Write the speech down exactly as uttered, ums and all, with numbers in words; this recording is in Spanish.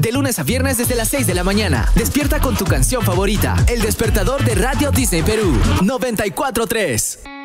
De lunes a viernes desde las seis de la mañana. Despierta con tu canción favorita. El despertador de Radio Disney Perú. noventa y cuatro punto tres.